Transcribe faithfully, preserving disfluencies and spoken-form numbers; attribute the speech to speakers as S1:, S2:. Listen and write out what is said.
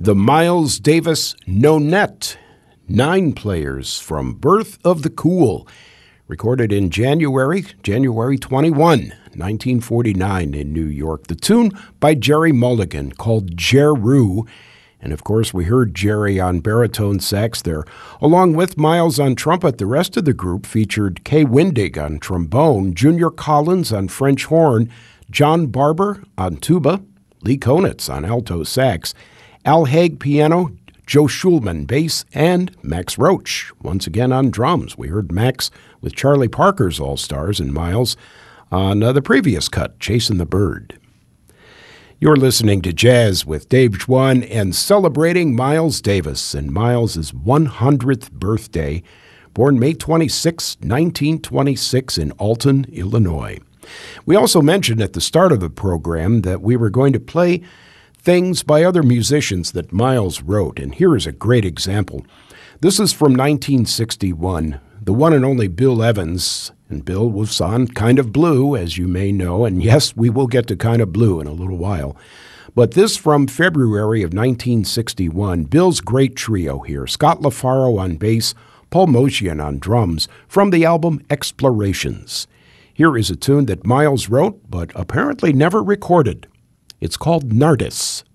S1: The Miles Davis Nonet, nine players from Birth of the Cool, recorded in January, January twenty-first, nineteen forty-nine in New York. The tune by Jerry Mulligan called Jeru, and of course we heard Jerry on baritone sax there, along with Miles on trumpet. The rest of the group featured Kay Windig on trombone, Junior Collins on French horn, John Barber on tuba, Lee Konitz on alto sax, Al Haig piano, Joe Schulman bass, and Max Roach once again on drums. We heard Max with Charlie Parker's All-Stars and Miles on uh, the previous cut, Chasing the Bird. You're listening to Jazz with Dave Schwann and celebrating Miles Davis and Miles' one hundredth birthday, born May twenty-sixth, nineteen twenty-six in Alton, Illinois. We also mentioned at the start of the program that we were going to play things by other musicians that Miles wrote, and here is a great example. This is from nineteen sixty-one. The one and only Bill Evans, and Bill was on Kind of Blue, as you may know, and yes, we will get to Kind of Blue in a little while. But this from February of nineteen sixty-one, Bill's great trio here, Scott LaFaro on bass, Paul Motian on drums, from the album Explorations. Here is a tune that Miles wrote, but apparently never recorded. It's called Nardis.